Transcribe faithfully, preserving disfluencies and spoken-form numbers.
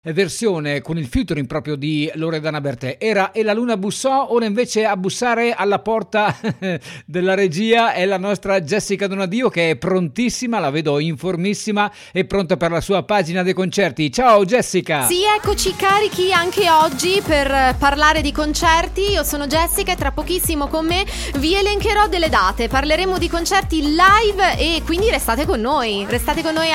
versione con il featuring proprio di Loredana Bertè. Era E la Luna bussò, ora invece a bussare alla porta della regia è la nostra Jessica Donadio, che è prontissima, la vedo informissima e pronta per la sua pagina dei concerti. Ciao Jessica! Sì, eccoci carichi anche oggi per parlare di concerti. Io sono Jessica e tra pochissimo con me vi elencherò delle date, parleremo di concerti live e quindi restate con noi, restate con noi